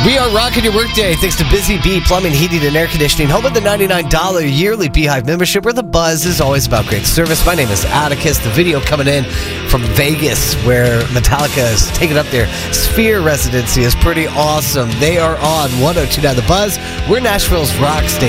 We are rocking your workday thanks to Busy Bee Plumbing, Heating, and Air Conditioning. Home of the $99 yearly Beehive membership, where the buzz is always about great service. My name is Atticus. The video coming in from Vegas, where Metallica is taking up their Sphere residency, is pretty awesome. They are on 102.9 The Buzz. We're Nashville's rock station.